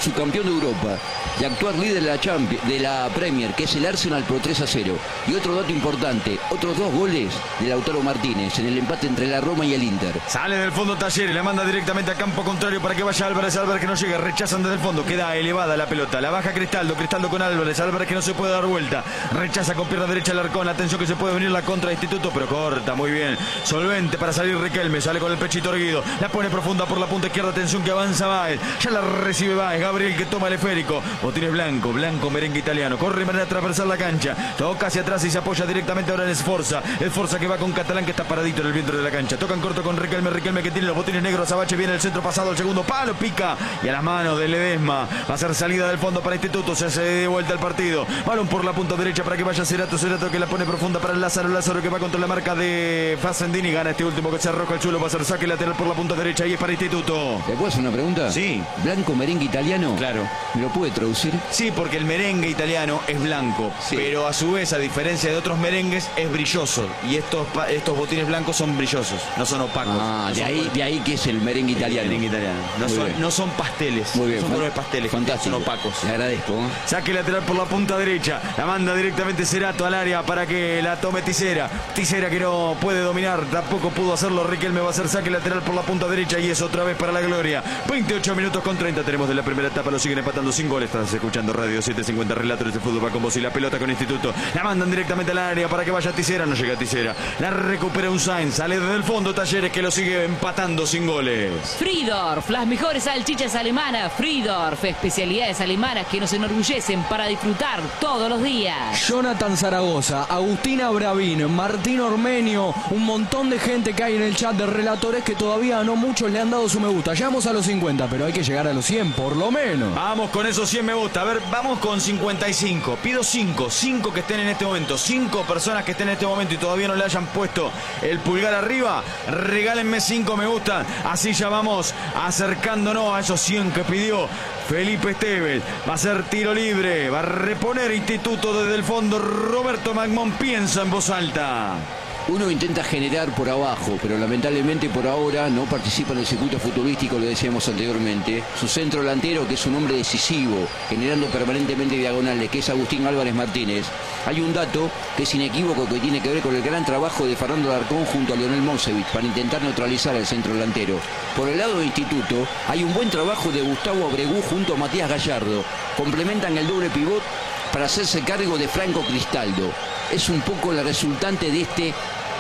subcampeón de Europa, de actuar líder de la Champions, de la Premier, que es el Arsenal por 3-0. Y otro dato importante, otros 2 goles de Lautaro Martínez en el empate entre la Roma y el Inter. Sale del fondo Talleres, la manda directamente a campo contrario para que vaya Álvarez. Álvarez que no llega, rechazan desde el fondo, queda elevada la pelota, la baja Cristaldo, Cristaldo con Álvarez. Álvarez que no se puede dar vuelta, rechaza con pierna derecha Alarcón. Atención que se puede venir la contra de Instituto, pero corta muy bien. Solvente para salir Riquelme, sale con el pechito erguido, la pone profunda por la punta izquierda. Atención que avanza Báez, ya la recibe Báez. Gabriel que toma el esférico, botines blanco, merengue italiano, corre de manera a atravesar la cancha, toca hacia atrás y se apoya directamente ahora en Esforza. Esforza que va con Catalán que está paradito en el vientre de la cancha, toca en corto con Riquelme. Riquelme que tiene los botines negros, Abache viene el centro pasado al segundo palo, pica y a las manos de Ledesma. Va a ser salida del fondo para Instituto, se hace de vuelta el partido. Balón por la punta derecha para que vaya Cerato, Cerato que la pone profunda para el Lázaro, Lázaro que va contra la marca de Facendini, gana este último que se arroja el chulo, va a ser saque lateral por la punta derecha y es para Instituto. ¿Te puedo hacer una pregunta? Sí. ¿Blanco merengue italiano? Claro. ¿Me lo puede traducir? Sí, porque el merengue italiano es blanco, sí, pero a su vez, a diferencia de otros merengues, es brilloso. Y estos botines blancos son brillosos, no son opacos. Ah, no de ahí que es el merengue italiano. Merengue italiano. No son pasteles. Muy bien. Son colores pasteles. Fantástico. Son opacos. Le agradezco. Saque lateral por la punta derecha. La manda directamente Cerato al área para que la tome Tisera. Tisera que no puede dominar. Tampoco pudo hacerlo. Riquelme va a hacer saque lateral por la punta derecha y es otra vez para la gloria. 28 minutos con 30 tenemos de la primera etapa. Lo siguen empatando sin goles. Estás escuchando Radio 750 Relatores de Fútbol. Va con vos y la pelota con Instituto. La mandan directamente al área para que vaya Tisera. No llega Tisera. La recupera un Sainz. Sale desde el fondo Talleres que lo sigue empatando sin goles. Friedorf, las mejores salchichas alemanas. Friedorf, especialidades alemanas que nos enorgullecen para disfrutar todos los días. Jonathan Zaragoza, Agustina Bravín, Martín Ormenio, un montón de gente que hay en el chat de Relatores que todavía no muchos le han dado su me gusta. Llegamos a los 50, pero hay que llegar a los 100 por lo menos. Vamos con esos 100 me gusta. A ver, vamos con 55. Pido 5 que estén en este momento. 5 personas que estén en este momento y todavía no le hayan puesto el pulgar arriba. Regálenme 5 me gusta. Así ya vamos acercándonos a esos 100 que pidió Felipe Esteves. Va a ser tiro libre. Va a reponer Instituto desde el fondo. Roberto Magmón piensa en voz alta. Uno intenta generar por abajo, pero lamentablemente por ahora no participa en el circuito futbolístico, lo decíamos anteriormente. Su centro delantero, que es un hombre decisivo, generando permanentemente diagonales, que es Agustín Álvarez Martínez. Hay un dato que es inequívoco que tiene que ver con el gran trabajo de Fernando Alarcón junto a Lionel Monsevich para intentar neutralizar al centro delantero. Por el lado de Instituto, hay un buen trabajo de Gustavo Abregú junto a Matías Gallardo. Complementan el doble pivot para hacerse cargo de Franco Cristaldo. Es un poco la resultante de este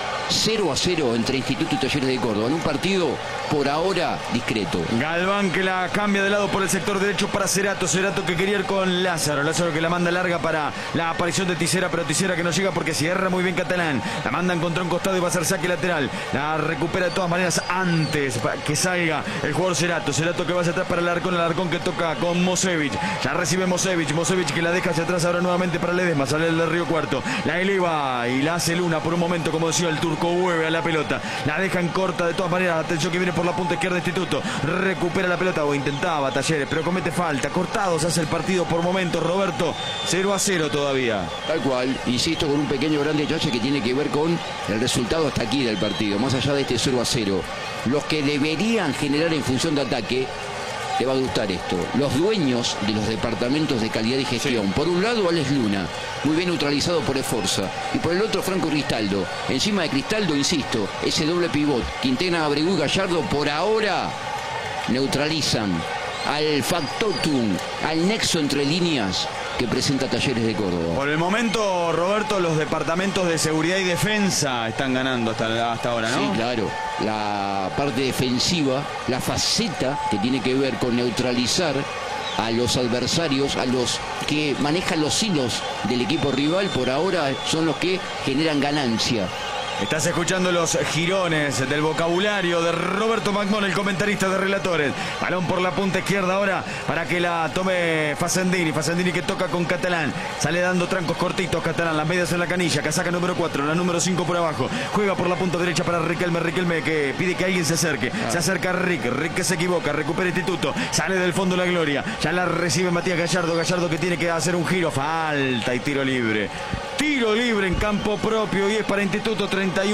0-0 entre Instituto y Talleres de Córdoba, en un partido por ahora discreto. Galván que la cambia de lado por el sector derecho para Cerato. Cerato que quería ir con Lázaro. Lázaro que la manda larga para la aparición de Tisera, pero Tisera que no llega porque cierra muy bien Catalán. La mandan contra un costado y va a ser saque lateral. La recupera de todas maneras antes que salga el jugador Cerato. Cerato que va hacia atrás para el Alarcón que toca con Mosevich. Ya recibe Mosevich que la deja hacia atrás ahora nuevamente para Ledesma. Sale el de Río Cuarto. La eleva y la hace Luna por un momento, como decía el turco, hueve a la pelota. La dejan corta de todas maneras. Atención que viene por la punta izquierda de Instituto. Recupera la pelota o intentaba Talleres, pero comete falta. Cortados hace el partido por momentos. Roberto, 0-0 todavía. Tal cual, insisto, con un pequeño gran detalle que tiene que ver con el resultado hasta aquí del partido, más allá de este 0-0. Los que deberían generar en función de ataque, te va a gustar esto, los dueños de los departamentos de calidad y gestión. Sí. Por un lado, Alex Luna, muy bien neutralizado por Esforza, y por el otro, Franco Cristaldo. Encima de Cristaldo, insisto, ese doble pivot que integran a Abregú y Gallardo, por ahora neutralizan al factotum, al nexo entre líneas que presenta Talleres de Córdoba. Por el momento, Roberto, los departamentos de seguridad y defensa están ganando hasta ahora, ¿no? Sí, claro. La parte defensiva, la faceta que tiene que ver con neutralizar a los adversarios, a los que manejan los hilos del equipo rival, por ahora son los que generan ganancia. Estás escuchando los girones del vocabulario de Roberto Magmón, el comentarista de Relatores. Balón por la punta izquierda ahora para que la tome Facendini. Facendini que toca con Catalán. Sale dando trancos cortitos Catalán. Las medias en la canilla. Casaca número 4. La número 5 por abajo. Juega por la punta derecha para Riquelme. Riquelme que pide que alguien se acerque. Se acerca Rick. Rick que se equivoca. Recupera Instituto. Sale del fondo la gloria. Ya la recibe Matías Gallardo. Gallardo que tiene que hacer un giro. Falta y tiro libre. tiro libre en campo propio y es para Instituto.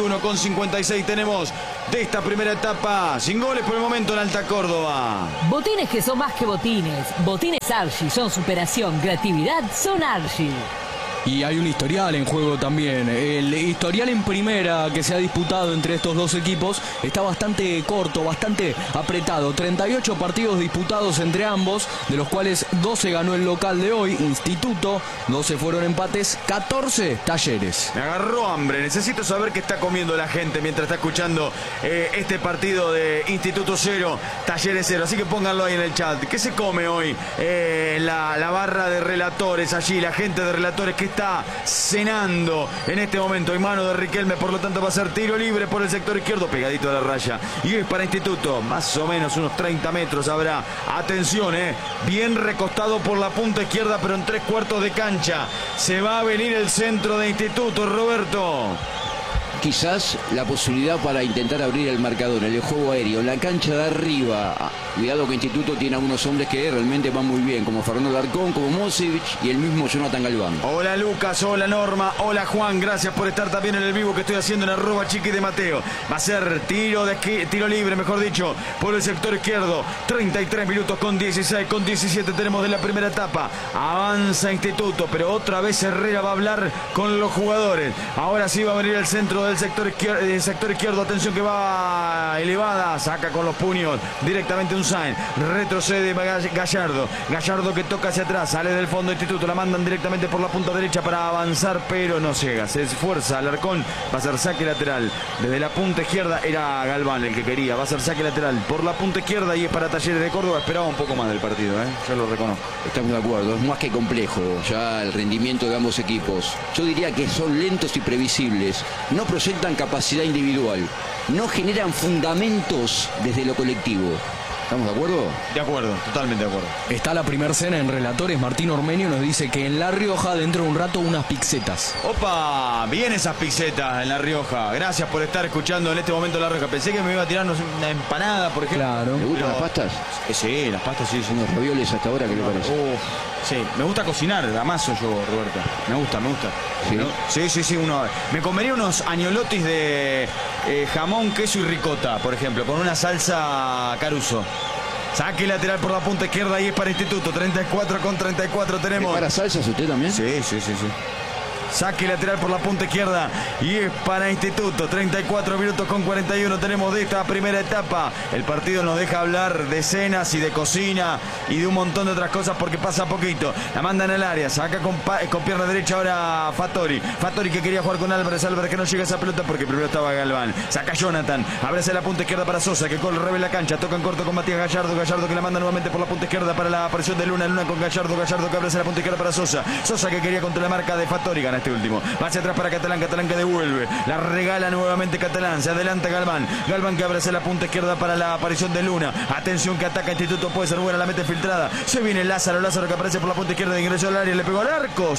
31,56 tenemos de esta primera etapa. Sin goles por el momento en Alta Córdoba. Botines que son más que botines. Botines Archie son superación, creatividad, son Archie. Y hay un historial en juego también. El historial en primera que se ha disputado entre estos dos equipos está bastante corto, bastante apretado. 38 partidos disputados entre ambos, de los cuales 12 ganó el local de hoy, Instituto, 12 fueron empates, 14 Talleres. Me agarró hambre, necesito saber qué está comiendo la gente mientras está escuchando este partido de Instituto 0, Talleres 0. Así que pónganlo ahí en el chat. ¿Qué se come hoy? La barra de relatores allí, la gente de relatores que está cenando en este momento. En mano de Riquelme, por lo tanto va a ser tiro libre por el sector izquierdo, pegadito a la raya. Y es para Instituto, más o menos unos 30 metros habrá. Atención, bien recostado por la punta izquierda, pero en 3/4 de cancha. Se va a venir el centro de Instituto, Roberto. Quizás la posibilidad para intentar abrir el marcador en el juego aéreo, en la cancha de arriba. Cuidado que Instituto tiene algunos hombres que realmente van muy bien, como Fernando Larcón, como Mosevich y el mismo Jonathan Galván. Hola Lucas, hola Norma, hola Juan, gracias por estar también en el vivo que estoy haciendo en @Chiqui de Mateo. Va a ser tiro libre, mejor dicho, por el sector izquierdo. 33 minutos con 16, con 17 tenemos de la primera etapa. Avanza Instituto, pero otra vez Herrera va a hablar con los jugadores. Ahora sí va a venir el centro del sector izquierdo, atención que va elevada, saca con los puños directamente un sign, retrocede Gallardo que toca hacia atrás, sale del fondo Instituto, la mandan directamente por la punta derecha para avanzar, pero no llega, se esfuerza Alarcón, va a ser saque lateral, desde la punta izquierda era Galván el que quería, va a ser saque lateral por la punta izquierda y es para Talleres de Córdoba. Esperaba un poco más del partido, yo lo reconozco. Estamos de acuerdo, es más que complejo ya el rendimiento de ambos equipos. Yo diría que son lentos y previsibles, no proyectan capacidad individual, no generan fundamentos desde lo colectivo. ¿Estamos de acuerdo? De acuerdo, totalmente de acuerdo. Está la primer cena en Relatores. Martín Ormenio nos dice que en La Rioja dentro de un rato unas pizzetas. Opa, bien esas pizzetas en La Rioja. Gracias por estar escuchando en este momento La Rioja. Pensé que me iba a tirar una empanada, por ejemplo. Claro. ¿Le gustan las pastas? Sí, las pastas sí. Unos ravioles hasta ahora, ¿qué le parece? Sí, me gusta cocinar, amaso yo, Roberto. Me gusta. ¿Sí? ¿No? Sí, me comería unos añolotis de jamón, queso y ricota, por ejemplo, con una salsa Caruso. Saque lateral por la punta izquierda y es para Instituto. 34,34 tenemos. ¿Para salsas usted también? Sí. Saque lateral por la punta izquierda y es para Instituto. 34 minutos con 41 tenemos de esta primera etapa. El partido nos deja hablar de cenas y de cocina y de un montón de otras cosas porque pasa poquito. La manda en el área, saca con pierna derecha ahora Fattori que quería jugar con Álvarez que no llega a esa pelota porque primero estaba Galván. Saca Jonathan, abre hacia la punta izquierda para Sosa que corre la cancha, toca en corto con Matías Gallardo que la manda nuevamente por la punta izquierda para la aparición de Luna con Gallardo que abre hacia la punta izquierda para Sosa que quería contra la marca de Fattori, gana este último, va hacia atrás para Catalán que devuelve, la regala nuevamente Catalán, se adelanta Galván que abre hacia la punta izquierda para la aparición de Luna, atención que ataca Instituto, puede ser buena la mete filtrada, se viene Lázaro que aparece por la punta izquierda, ingresó al área, le pegó al arco,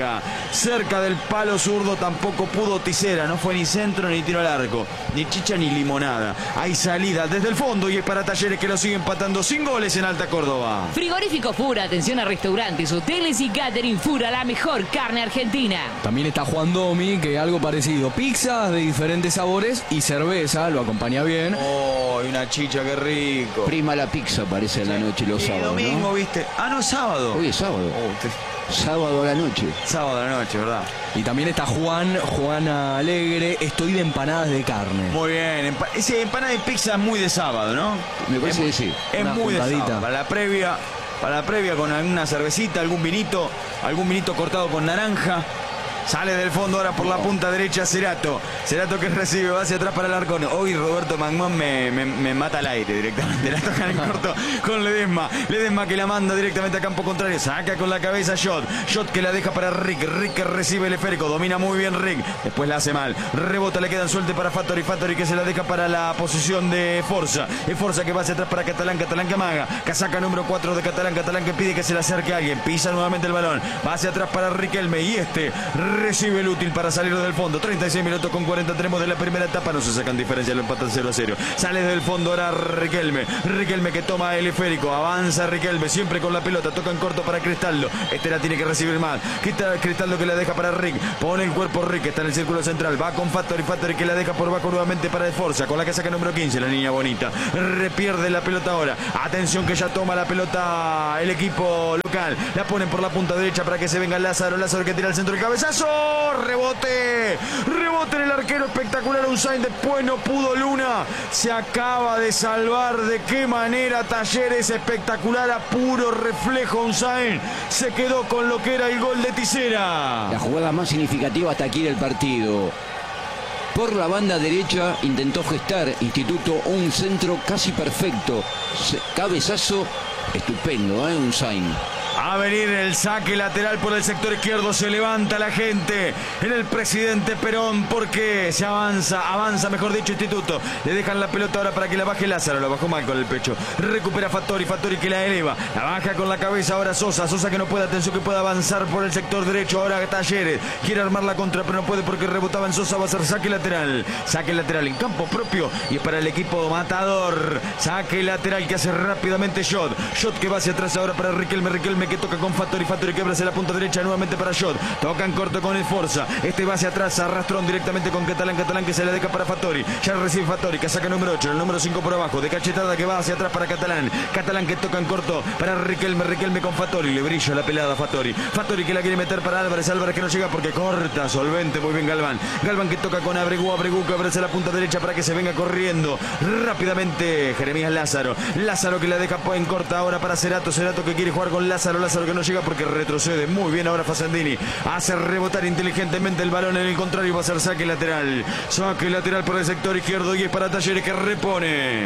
cerca del palo zurdo, tampoco pudo Tisera, no fue ni centro ni tiro al arco, ni chicha ni limonada, hay salida desde el fondo y es para Talleres que lo sigue empatando sin goles en Alta Córdoba. Frigorífico Fura, atención a restaurantes, hoteles y catering Fura, la mejor carne argentina. También está Juan Domi, que algo parecido, pizzas de diferentes sabores y cerveza, lo acompaña bien. Oh, y una chicha, qué rico. Prima la pizza parece en la noche los sábados, domingo, ¿no? ¿viste? Ah, no, es sábado. Hoy es sábado. Sábado a la noche. Sábado a la noche, ¿verdad? Y también está Juan Alegre, estoy de empanadas de carne. Muy bien, ese empanada de pizza es muy de sábado, ¿no? Me parece que sí. Es Una muy juntadita. de sábado. Para la previa con alguna cervecita, algún vinito cortado con naranja. Sale del fondo ahora por la punta derecha Cerato que recibe, va hacia atrás para el Arcón. Hoy Roberto Magmón me mata al aire directamente. La tocan en corto con Ledesma que la manda directamente a campo contrario, saca con la cabeza Shot que la deja para Rick que recibe el esférico, domina muy bien Rick, después la hace mal, rebota, le quedan suerte para Fattori que se la deja para la posición de Forza, es Forza que va hacia atrás para Catalán que amaga, casaca número 4 de Catalán que pide que se le acerque a alguien, pisa nuevamente el balón, va hacia atrás para Riquelme y Recibe el útil para salir del fondo. 36 minutos con 40 tenemos de la primera etapa. No se sacan diferencia, lo empatan 0-0. Sale del fondo ahora Riquelme. Riquelme que toma el esférico. Avanza Riquelme, siempre con la pelota. Toca en corto para Cristaldo. Este la tiene que recibir mal. Cristaldo que la deja para Rick. Pone el cuerpo Rick, está en el círculo central. Va con Fattori. Fattori que la deja por bajo nuevamente para Esforza. Con la que saca número 15, la niña bonita. Repierde la pelota ahora. Atención que ya toma la pelota el equipo local. La ponen por la punta derecha para que se venga Lázaro. Lázaro que tira al centro del cabezazo. Rebote. Rebote en el arquero. Espectacular Unzain. Después no pudo Luna. Se acaba de salvar. De qué manera Talleres. Espectacular a puro reflejo Unzain. Se quedó con lo que era el gol de Tisera. La jugada más significativa hasta aquí del partido. Por la banda derecha intentó gestar Instituto un centro casi perfecto. Cabezazo estupendo, Unzain. A venir el saque lateral por el sector izquierdo. Se levanta la gente en el Presidente Perón porque se avanza mejor dicho Instituto. Le dejan la pelota ahora para que la baje Lázaro. La bajó mal con el pecho. Recupera Fattori. Fattori que la eleva. La baja con la cabeza ahora Sosa. Sosa que no puede, atención que puede avanzar por el sector derecho. Ahora Talleres. Quiere armar la contra pero no puede porque rebotaba en Sosa. Va a ser saque lateral. Saque lateral en campo propio. Y es para el equipo matador. Saque lateral que hace rápidamente Shot. Shot que va hacia atrás ahora para Riquelme. Riquelme que toca con Fattori. Fattori que abre hacia la punta derecha nuevamente para Shot. Toca en corto con Esforza. Este va hacia atrás. Arrastrón directamente con Catalán. Catalán que se le deja para Fattori. Ya recibe Fattori que saca número 8. El número 5 por abajo. De cachetada que va hacia atrás para Catalán. Catalán que toca en corto para Riquelme. Riquelme con Fattori. Le brilla la pelada a Fattori. Fattori que la quiere meter para Álvarez. Álvarez que no llega porque corta. Solvente. Muy bien Galván. Galván que toca con Abregu. Abregu que abre hacia la punta derecha para que se venga corriendo rápidamente Jeremías Lázaro. Lázaro que la deja en corta ahora para Cerato. Cerato que quiere jugar con Lázaro. Lázaro que no llega porque retrocede muy bien ahora Fasandini. Hace rebotar inteligentemente el balón en el contrario. Va a ser saque lateral. Saque lateral por el sector izquierdo y es para Talleres que repone.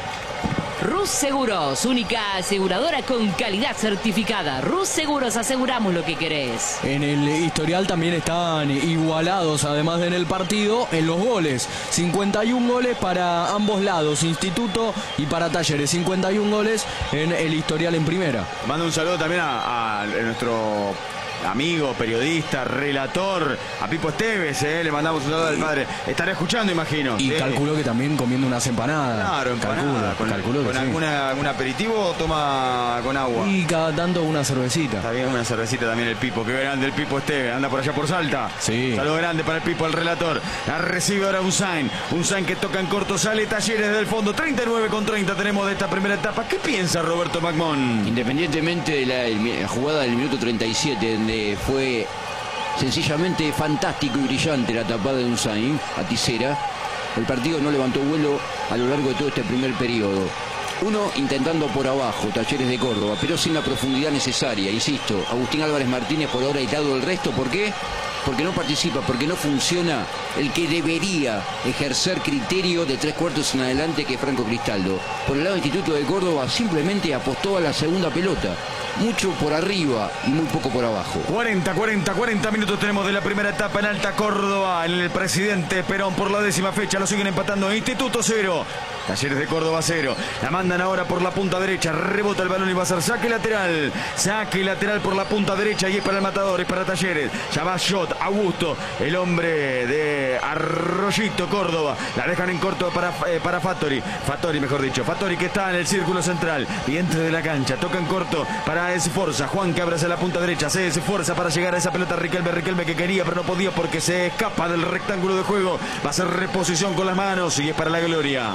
Rus Seguros, única aseguradora con calidad certificada. Rus Seguros, aseguramos lo que querés. En el historial también están igualados, además de en el partido, en los goles. 51 goles para ambos lados, Instituto y para Talleres. 51 goles en el historial en primera. Mando un saludo también a nuestro amigo, periodista, relator, a Pipo Esteves, le mandamos un saludo al padre. Estará escuchando, imagino. Y calculó que también comiendo unas empanadas. Claro, empanada. Calculó con sí. algún aperitivo o toma con agua. Y cada tanto una cervecita. Está bien, una cervecita también el Pipo. Qué grande el Pipo Esteves. Anda por allá por Salta. Sí. Saludo grande para el Pipo, el relator. La recibe ahora Unzain. Unzain que toca en corto, sale Talleres del fondo. 39 con 30 tenemos de esta primera etapa. ¿Qué piensa Roberto Macmón? Independientemente de la jugada del minuto 37, donde fue sencillamente fantástico y brillante la tapada de Unzain a Tisera, el partido no levantó vuelo a lo largo de todo este primer periodo. Uno intentando por abajo, Talleres de Córdoba, pero sin la profundidad necesaria. Insisto, Agustín Álvarez Martínez por ahora aislado del resto. ¿Por qué? Porque no participa, porque no funciona el que debería ejercer criterio de 3/4 en adelante, que es Franco Cristaldo. Por el lado del Instituto de Córdoba simplemente apostó a la segunda pelota. Mucho por arriba y muy poco por abajo. 40 minutos tenemos de la primera etapa en Alta Córdoba. En el Presidente Perón por la 10ª fecha. Lo siguen empatando. Instituto 0. Talleres de Córdoba 0. La mandan ahora por la punta derecha. Rebota el balón y va a ser saque lateral. Saque lateral por la punta derecha. Y es para el matador, es para Talleres. Ya va Shot, Augusto, el hombre de Arroyito, Córdoba. La dejan en corto para Fattori. Fattori, mejor dicho. Fattori que está en el círculo central. Vientre de la cancha. Toca en corto para Esforza. Juan que abre hacia la punta derecha. Se esfuerza para llegar a esa pelota. Riquelme que quería pero no podía porque se escapa del rectángulo de juego. Va a ser reposición con las manos y es para la gloria.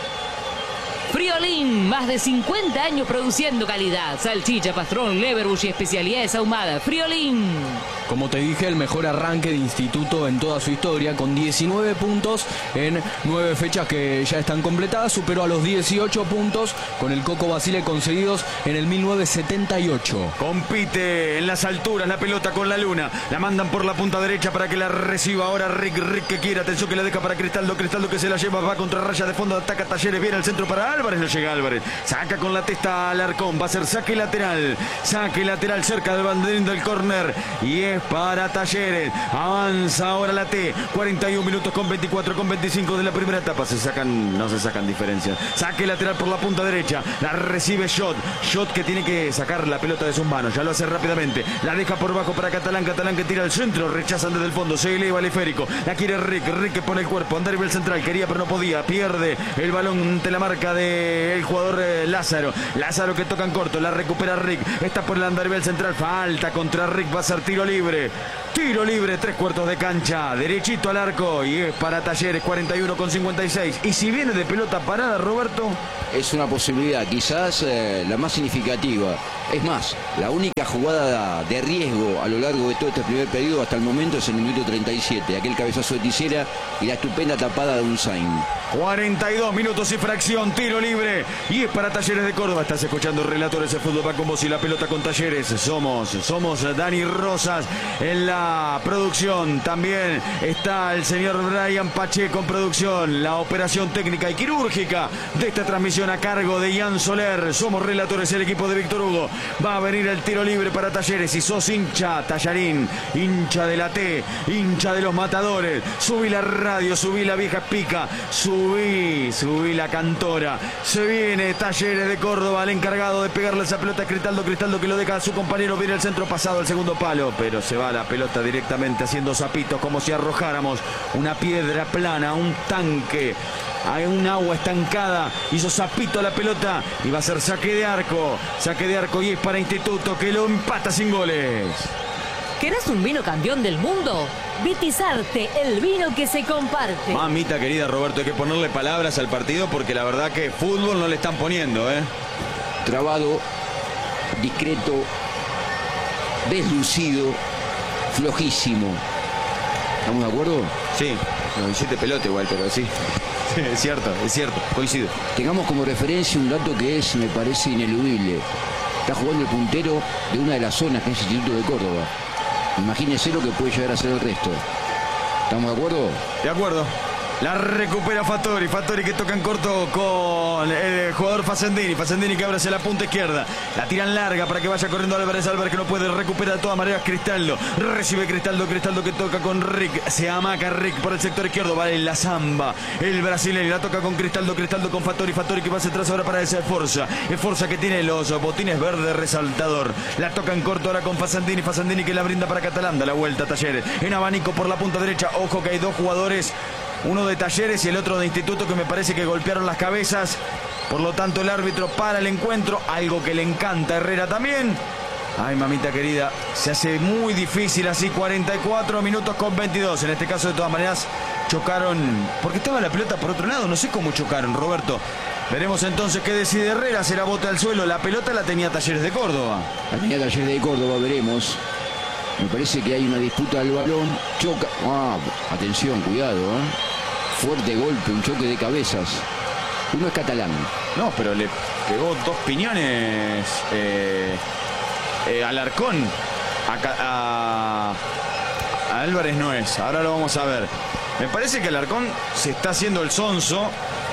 Friolín, más de 50 años produciendo calidad. Salchicha, pastrón, leverbush y especialidades ahumadas. Friolín. Como te dije, el mejor arranque de Instituto en toda su historia, con 19 puntos en 9 fechas que ya están completadas. Superó a los 18 puntos con el Coco Basile conseguidos en el 1978. Compite en las alturas la pelota con la Luna. La mandan por la punta derecha para que la reciba ahora Rick que quiere. Atención que la deja para Cristaldo. Cristaldo que se la lleva, va contra raya de fondo, ataca Talleres, viene al centro para Álvarez, no llega Álvarez. Saca con la testa Alarcón. Va a ser saque lateral. Saque lateral cerca del banderín del córner. Y es para Talleres. Avanza ahora la T. 41 minutos con 24, con 25 de la primera etapa. No se sacan diferencias. Saque lateral por la punta derecha. La recibe Shot. Shot que tiene que sacar la pelota de sus manos. Ya lo hace rápidamente. La deja por bajo para Catalán. Catalán que tira al centro. Rechazan desde el fondo. Se eleva el esférico. La quiere Rick. Rick que pone el cuerpo. Anda a nivel central. Quería pero no podía. Pierde el balón ante la marca del jugador Lázaro. Lázaro que toca en corto. La recupera Rick. Está por el andarivel central. Falta contra Rick. Va a ser tiro libre. Tiro libre. 3/4 de cancha. Derechito al arco. Y es para Talleres. 41 con 56. Y si viene de pelota parada, Roberto. Es una posibilidad, quizás la más significativa. Es más, la única jugada de riesgo a lo largo de todo este primer periodo hasta el momento es en el minuto 37. Aquel cabezazo de Tisera y la estupenda tapada de Unzain. 42 minutos y fracción, tiro libre. Y es para Talleres de Córdoba. Estás escuchando Relatores de Fútbol, va con vos y la pelota con Talleres. Somos Dani Rosas en la producción. También está el señor Brian Pacheco en producción. La operación técnica y quirúrgica de esta transmisión a cargo de Ian Soler. Somos Relatores, el equipo de Víctor Hugo. Va a venir el tiro libre para Talleres. Si sos hincha, Tallarín, hincha de la T, hincha de los matadores, subí la radio, subí la vieja pica, subí la cantora. Se viene Talleres de Córdoba, el encargado de pegarle esa pelota a Cristaldo. Cristaldo que lo deja a su compañero, viene el centro pasado al segundo palo, pero se va la pelota directamente haciendo zapitos como si arrojáramos una piedra plana, un tanque. Hay un agua estancada, hizo zapito a la pelota y va a ser saque de arco y es para Instituto que lo empata sin goles. ¿Querés un vino campeón del mundo? Vitizarte, el vino que se comparte. Mamita querida, Roberto, hay que ponerle palabras al partido porque la verdad que fútbol no le están poniendo, Trabado, discreto, deslucido, flojísimo. ¿Estamos de acuerdo? Sí, nos hiciste pelota igual, pero sí. Es cierto, coincido. Tengamos como referencia un dato que me parece ineludible. Está jugando el puntero de una de las zonas que es el Instituto de Córdoba. Imagínense lo que puede llegar a ser el resto. ¿Estamos de acuerdo? De acuerdo. La recupera Fattori que toca en corto con el jugador Facendini que abre hacia la punta izquierda. La tiran larga para que vaya corriendo Álvarez que no puede recuperar de todas maneras Cristaldo. Recibe Cristaldo que toca con Rick. Se amaca Rick por el sector izquierdo. Vale la zamba. El brasileño la toca con Cristaldo con Fattori que va hacia atrás ahora para ese Forza que tiene los botines verdes resaltador. La toca en corto ahora con Facendini que la brinda para Catalán. Da la vuelta a Talleres. En abanico por la punta derecha. Ojo que hay dos jugadores. Uno de Talleres y el otro de Instituto que me parece que golpearon las cabezas. Por lo tanto el árbitro para el encuentro. Algo que le encanta a Herrera también. Ay, mamita querida, se hace muy difícil así. 44 minutos con 22. En este caso de todas maneras chocaron. Porque estaba la pelota por otro lado. No sé cómo chocaron, Roberto. Veremos entonces qué decide Herrera. Será bote al suelo. La pelota la tenía Talleres de Córdoba. La tenía Talleres de Córdoba, veremos. Me parece que hay una disputa del balón. Choca. Atención, cuidado, Fuerte golpe, un choque de cabezas. Uno es Catalán. No, pero le pegó dos piñones Alarcón. A Álvarez no es. Ahora lo vamos a ver. Me parece que Alarcón se está haciendo el sonso.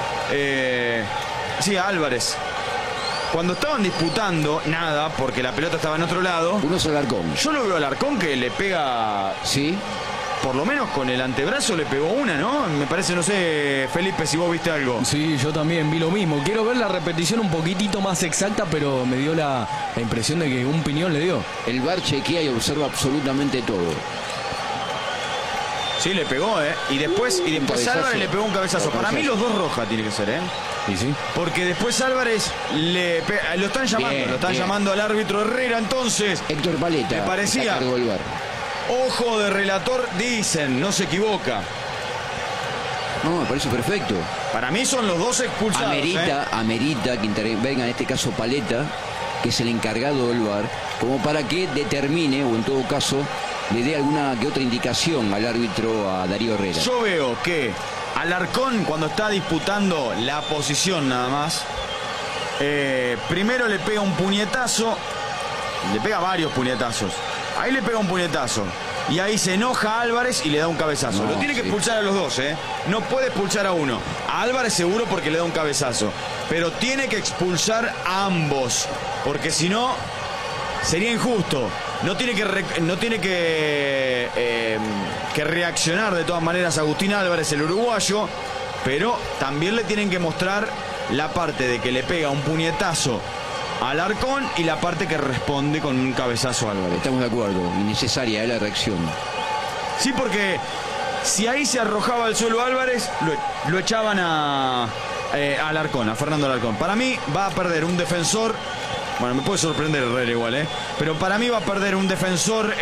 Sí, a Álvarez. Cuando estaban disputando, nada, porque la pelota estaba en otro lado. Uno es Alarcón. Yo lo veo a Alarcón que le pega. Sí. Por lo menos con el antebrazo le pegó una, ¿no? Me parece, no sé, Felipe, si vos viste algo. Sí, yo también vi lo mismo. Quiero ver la repetición un poquitito más exacta, pero me dio la impresión de que un piñón le dio. El VAR chequea y observa absolutamente todo. Sí, le pegó, Y después Álvarez le pegó un cabezazo. Para mí los dos rojas tiene que ser, Y sí. Porque después Álvarez lo están llamando, llamando al árbitro Herrera, entonces. Héctor Paleta. Me parecía. Ojo de relator, dicen, no se equivoca. No, me parece perfecto. Para mí son los dos expulsados. Amerita que intervenga en este caso Paleta, que es el encargado del VAR, como para que determine, o en todo caso, le dé alguna que otra indicación al árbitro, a Darío Herrera. Yo veo que Alarcón, cuando está disputando la posición nada más, primero le pega un puñetazo, le pega varios puñetazos. Ahí le pega un puñetazo. Y ahí se enoja Álvarez y le da un cabezazo. Lo tiene que expulsar a los dos, No puede expulsar a uno. A Álvarez seguro porque le da un cabezazo. pero tiene que expulsar a ambos, porque si no sería injusto. No tiene que reaccionar de todas maneras Agustín Álvarez, el uruguayo, pero también le tienen que mostrar la parte de que le pega un puñetazo a Alarcón y la parte que responde con un cabezazo a Álvarez. Estamos de acuerdo, innecesaria la reacción. Sí, porque si ahí se arrojaba al suelo Álvarez, lo echaban a Alarcón, a Fernando Alarcón. Para mí va a perder un defensor. Bueno, me puede sorprender Herrera igual, pero para mí va a perder un defensor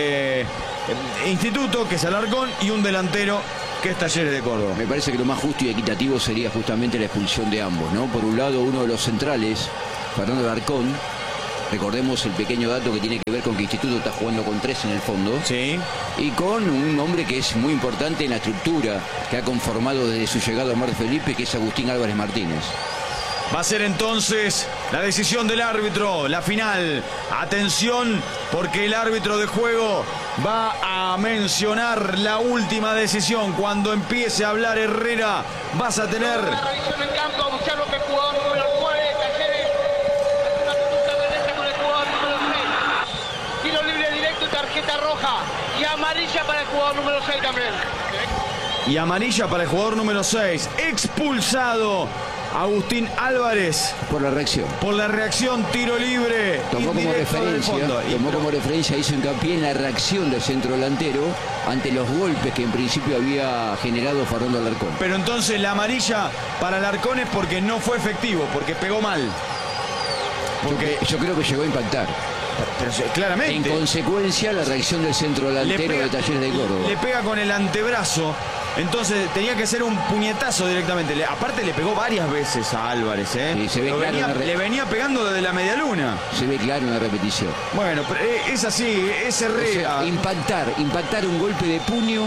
Instituto, que es Alarcón, y un delantero, que es Talleres de Córdoba. Me parece que lo más justo y equitativo sería justamente la expulsión de ambos, ¿no? Por un lado, uno de los centrales, Fernando Alarcón. Recordemos el pequeño dato que tiene que ver con que Instituto está jugando con 3 en el fondo. Sí. Y con un hombre que es muy importante en la estructura que ha conformado desde su llegada a Mar Felipe, que es Agustín Álvarez Martínez. Va a ser entonces la decisión del árbitro, la final. Atención, porque el árbitro de juego va a mencionar la última decisión. Cuando empiece a hablar Herrera, vas a tener... Una revisión en campo, buscar lo que el jugador número 9, Talleres, hace una conducta derecha con el jugador número 6. Tiro libre directo y tarjeta roja. Y amarilla para el jugador número 6 también. Y amarilla para el jugador número 6. Expulsado Agustín Álvarez. Por la reacción. Por la reacción, tiro libre. Tomó como referencia, hizo hincapié en la reacción del centro delantero ante los golpes que en principio había generado Fernando Alarcón. Pero entonces la amarilla para Alarcón es porque no fue efectivo, porque pegó mal. Porque yo creo que llegó a impactar. Pero claramente. En consecuencia, la reacción del centro delantero de Talleres de Córdoba. Le pega con el antebrazo. Entonces tenía que ser un puñetazo directamente. Aparte le pegó varias veces a Álvarez. Sí, se ve claro le venía pegando desde la medialuna. Se ve claro una repetición. Bueno, pero es así, es Herrera. O sea, impactar un golpe de puño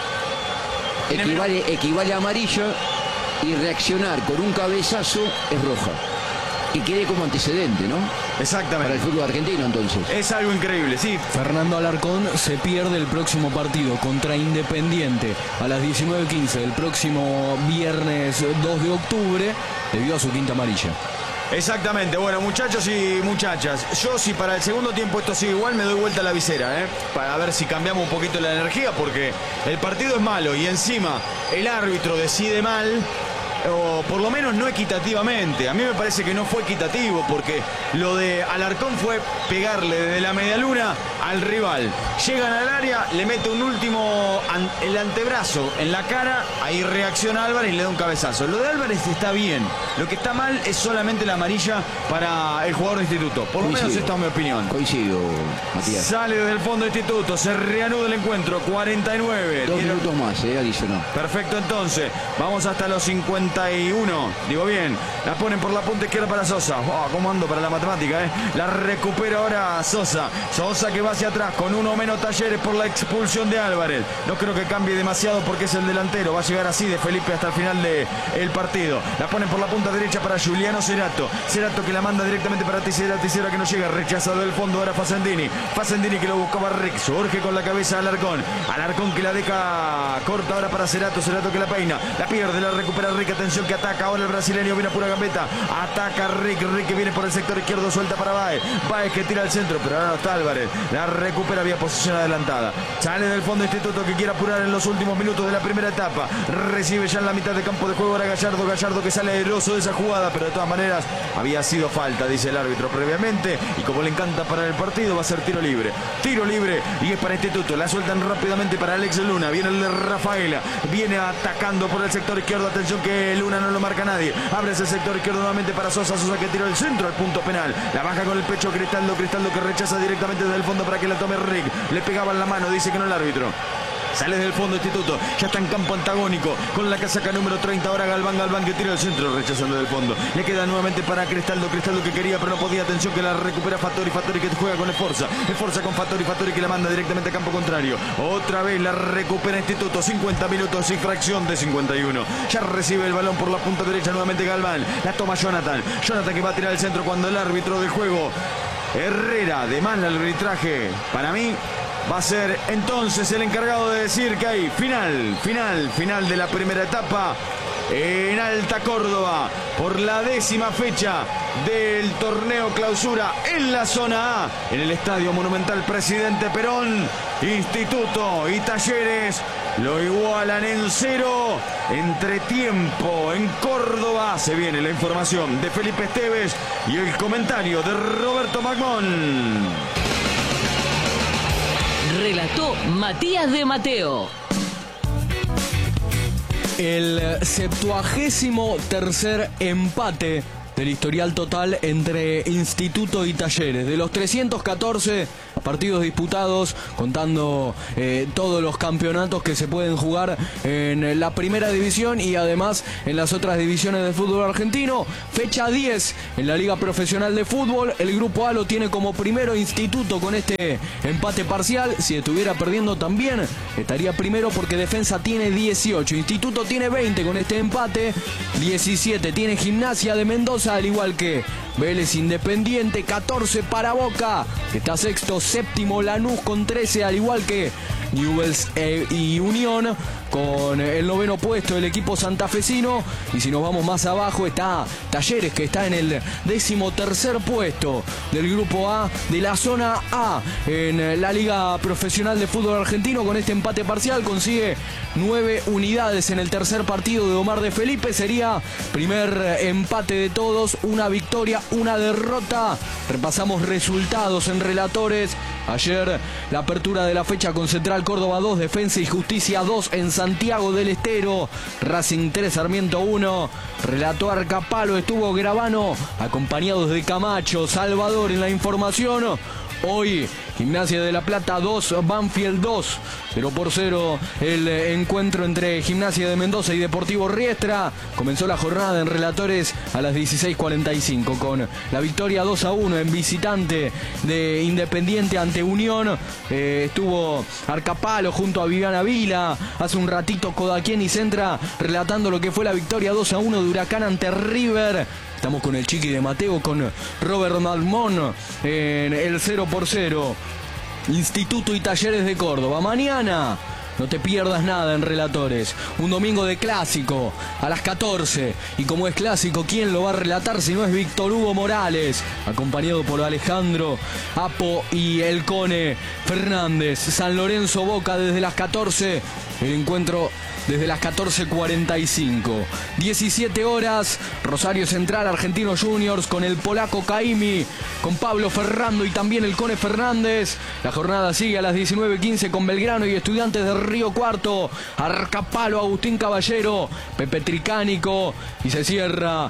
equivale a amarilla, y reaccionar con un cabezazo es roja. Y quede como antecedente, ¿no? Exactamente. Para el fútbol argentino, entonces. Es algo increíble, sí. Fernando Alarcón se pierde el próximo partido contra Independiente a las 19:15 el próximo viernes 2 de octubre debido a su quinta amarilla. Exactamente. Bueno, muchachos y muchachas, yo si para el segundo tiempo esto sigue igual, me doy vuelta a la visera, para ver si cambiamos un poquito la energía, porque el partido es malo y encima el árbitro decide mal. O por lo menos no equitativamente. A mí me parece que no fue equitativo, porque lo de Alarcón fue pegarle desde la medialuna al rival. Llegan al área, le mete un último el antebrazo en la cara, ahí reacciona Álvarez y le da un cabezazo. Lo de Álvarez está bien, lo que está mal es solamente la amarilla para el jugador de Instituto. Por lo menos esta es mi opinión. Coincido, Matías. Sale desde el fondo de Instituto, se reanuda el encuentro, 49. 2 minutos más, adicional. Perfecto, entonces, vamos hasta los 51. Digo bien, la ponen por la punta izquierda para Sosa. ¿Cómo ando para la matemática, La recupera ahora Sosa. Sosa que va hacia atrás con uno menos Talleres por la expulsión de Álvarez. No creo que cambie demasiado porque es el delantero. Va a llegar así de Felipe hasta el final del partido. La ponen por la punta derecha para Juliano Cerato. Cerato que la manda directamente para Tisera. Tisera que no llega, rechazado del fondo ahora Facendini. Facendini que lo buscaba Rick. Surge con la cabeza Alarcón. Alarcón que la deja corta ahora para Cerato. Cerato que la peina. La pierde, la recupera Rick. Atención que ataca ahora el brasileño, viene a pura gambeta, ataca Rick que viene por el sector izquierdo, suelta para Baez que tira al centro, pero ahora no está Álvarez, la recupera vía posición adelantada, sale del fondo Instituto que quiere apurar en los últimos minutos de la primera etapa, recibe ya en la mitad de campo de juego ahora Gallardo que sale airoso de esa jugada, pero de todas maneras había sido falta, dice el árbitro previamente, y como le encanta parar el partido va a ser tiro libre y es para Instituto, la sueltan rápidamente para Alex Luna, viene el de Rafaela, viene atacando por el sector izquierdo, atención que Luna no lo marca nadie. Abre ese sector izquierdo nuevamente para Sosa. Sosa que tiró el centro al punto penal. La baja con el pecho Cristaldo que rechaza directamente desde el fondo para que la tome Rick. Le pegaba en la mano, dice que no el árbitro. Sale del fondo Instituto, ya está en campo antagónico con la casaca número 30, ahora Galván que tira el centro, rechazando del fondo, le queda nuevamente para Cristaldo que quería pero no podía, atención que la recupera Fattori que juega con Esforza con Fattori que la manda directamente a campo contrario, otra vez la recupera Instituto, 50 minutos y fracción de 51, ya recibe el balón por la punta derecha nuevamente Galván, la toma Jonathan que va a tirar el centro cuando el árbitro de juego Herrera demanda el arbitraje, para mí va a ser entonces el encargado de decir que hay final de la primera etapa. en Alta Córdoba por la 10ª fecha del torneo clausura en la zona A, en el Estadio Monumental Presidente Perón. Instituto y Talleres lo igualan en 0. Entretiempo en Córdoba. Se viene la información de Felipe Esteves y el comentario de Roberto Magmón. Relató Matías de Mateo. El 73º empate del historial total entre Instituto y Talleres. De los 314 partidos disputados, contando todos los campeonatos que se pueden jugar en la primera división y además en las otras divisiones del fútbol argentino. Fecha 10 en la Liga Profesional de Fútbol. El grupo A lo tiene como primero Instituto con este empate parcial. Si estuviera perdiendo también estaría primero porque Defensa tiene 18. Instituto tiene 20 con este empate. 17 tiene Gimnasia de Mendoza, al igual que Vélez Independiente. 14 para Boca, que está sexto. Séptimo Lanús con 13, al igual que Newell's y Unión con el 9º puesto el equipo santafesino. Y si nos vamos más abajo está Talleres, que está en el 13º puesto del grupo A de la zona A en la Liga Profesional de Fútbol Argentino. Con este empate parcial consigue 9 unidades en el tercer partido de Omar de Felipe. Sería primer empate de todos, una victoria, una derrota. Repasamos resultados en relatores. Ayer la apertura de la fecha con Central Córdoba 2, Defensa y Justicia 2 en Santiago del Estero. Racing 3, Sarmiento 1. Relató Arcapalo, estuvo Gravano, acompañados de Camacho, Salvador en la información. Hoy Gimnasia de La Plata 2, Banfield 2, 0-0 el encuentro entre Gimnasia de Mendoza y Deportivo Riestra. Comenzó la jornada en relatores a las 16:45 con la victoria 2-1 en visitante de Independiente ante Unión. Estuvo Arcapalo junto a Viviana Vila. Hace un ratito Codaquien y Centra relatando lo que fue la victoria 2-1 de Huracán ante River. Estamos con el Chiqui de Mateo, con Robert Malmón en el 0-0. Instituto y Talleres de Córdoba. Mañana no te pierdas nada en relatores. Un domingo de clásico a las 14. Y como es clásico, ¿quién lo va a relatar si no es Víctor Hugo Morales? Acompañado por Alejandro Apo y el Cone Fernández. San Lorenzo Boca desde las 14. El encuentro desde las 14:45. 17 horas, Rosario Central, Argentinos Juniors con el polaco Caimi, con Pablo Ferrando y también el Cone Fernández. La jornada sigue a las 19:15 con Belgrano y Estudiantes de Río Cuarto. Arcapalo, Agustín Caballero, Pepe Tricánico. Y se cierra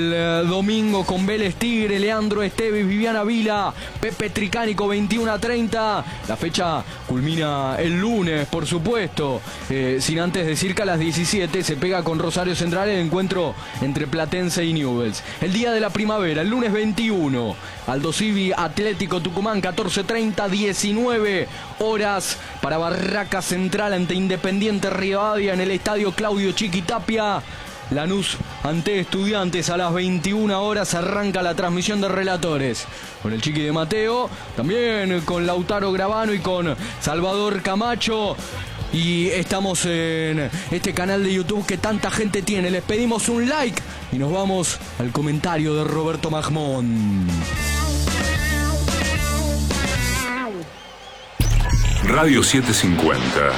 el domingo con Vélez Tigre, Leandro Esteves, Viviana Vila, Pepe Tricánico, 21:30. La fecha culmina el lunes, por supuesto, sin antes decir que a las 17 se pega con Rosario Central el encuentro entre Platense y Newell's. El día de la primavera, el lunes 21, Aldo Civi Atlético Tucumán, 14:30, 19 horas para Barraca Central ante Independiente Rivadavia en el estadio Claudio Chiquitapia. Lanús ante Estudiantes a las 21 horas. Arranca la transmisión de relatores con el Chiqui de Mateo, también con Lautaro Gravano y con Salvador Camacho. Y estamos en este canal de YouTube que tanta gente tiene. Les pedimos un like y nos vamos al comentario de Roberto Magmón. Radio 750.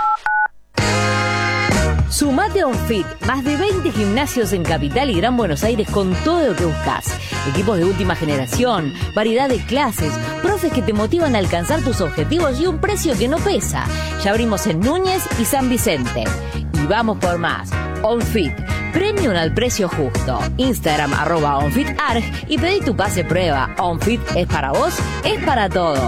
Sumate a OnFit, más de 20 gimnasios en Capital y Gran Buenos Aires con todo lo que buscas. Equipos de última generación, variedad de clases, profes que te motivan a alcanzar tus objetivos y un precio que no pesa. Ya abrimos en Núñez y San Vicente. Y vamos por más. OnFit, premium al precio justo. Instagram @OnFitArg y pedí tu pase prueba. OnFit es para vos, es para todos.